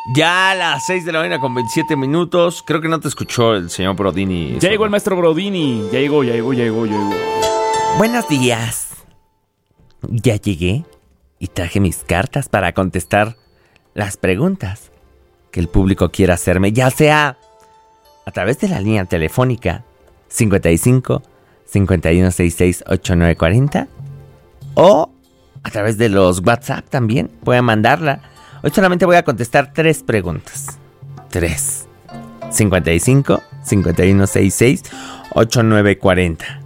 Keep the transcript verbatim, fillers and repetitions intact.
Ya a las seis de la mañana con veintisiete minutos. Creo que no te escuchó el señor Brodini. Ya llegó el maestro Brodini. Ya llegó, ya llegó, ya llegó, ya llegó. Buenos días. Ya llegué y traje mis cartas para contestar las preguntas que el público quiera hacerme, ya sea a través de la línea telefónica cincuenta y cinco, cincuenta y uno sesenta y seis, ochenta y nueve cuarenta o a través de los WhatsApp también. Pueden mandarla. Hoy solamente voy a contestar tres preguntas. Tres. cincuenta y cinco, cincuenta y uno sesenta y seis, ochenta y nueve cuarenta.